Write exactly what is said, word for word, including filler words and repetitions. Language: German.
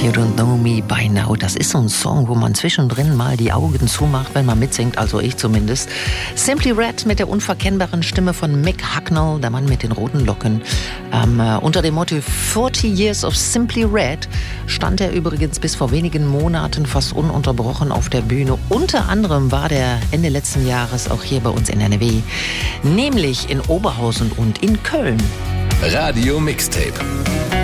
You Don't Know Me By Now. Das ist so ein Song, wo man zwischendrin mal die Augen zumacht, wenn man mitsingt, also ich zumindest. Simply Red mit der unverkennbaren Stimme von Mick Hucknall, der Mann mit den roten Locken. Ähm, äh, unter dem Motto forty Years of Simply Red stand er übrigens bis vor wenigen Monaten fast ununterbrochen auf der Bühne. Unter anderem war der Ende letzten Jahres auch hier bei uns in N R W, nämlich in Oberhausen und in Köln. Radio Mixtape.